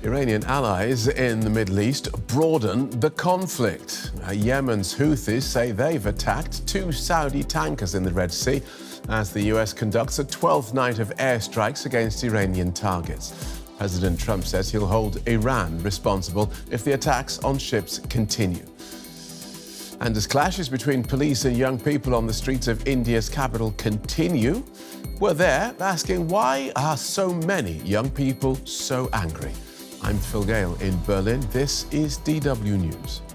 Iranian allies in the Middle East broaden the conflict. Yemen's Houthis say they've attacked 2 Saudi tankers in the Red Sea as the US conducts a 12th night of airstrikes against Iranian targets. President Trump says he'll hold Iran responsible if the attacks on ships continue. And as clashes between police and young people on the streets of India's capital continue, we're there asking, why are so many young people so angry? I'm Phil Gale in Berlin. This is DW News.